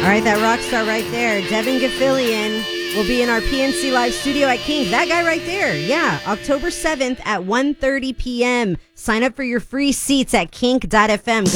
right, that rock star right there, Devin Gafilian, will be in our PNC Live studio at Kink. That guy right there. Yeah, October 7th at 1:30 p.m. Sign up for your free seats at kink.fm.